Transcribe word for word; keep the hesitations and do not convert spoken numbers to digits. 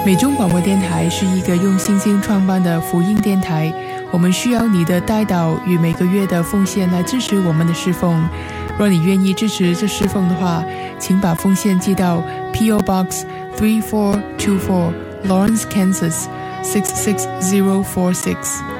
美中广播电台是一个用信心创办的福音电台，我们需要你的代祷与每个月的奉献来支持我们的侍奉。若你愿意支持这侍奉的话，请把奉献寄到 P O Box three four two four Lawrence, Kansas six six zero four six。